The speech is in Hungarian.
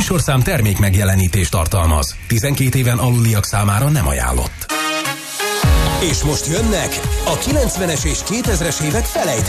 műsorszám termék megjelenítést tartalmaz. 12 éven aluliak számára nem ajánlott. És most jönnek a 90-es és 2000-es évek felejthetetlen